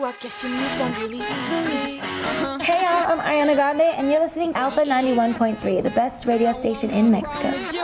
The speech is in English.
fuck, yes, you moved on really easily. Hey y'all, I'm Ariana Grande, and you're listening to Alpha 91.3, the best radio station in Mexico.